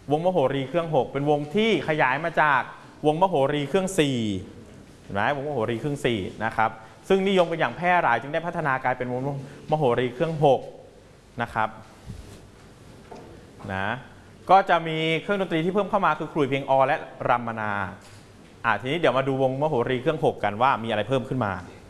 วงมโหรีเครื่อง6เป็นวงที่ขยายมาจากวงมโหรีเครื่อง4เห็นไหมวงมโหรีเครื่อง4นะครับซึ่งนิยมกันอย่างแพร่หลายจึงได้พัฒนากลายเป็นวงมโหรีเครื่อง6นะครับนะก็จะมีเครื่องดนตรีที่เพิ่มเข้ามาคือขลุ่ยเพลงอและรัมมนาทีนี้เดี๋ยวมาดูวงมโหรีเครื่อง6กันว่ามีอะไรเพิ่มขึ้นมา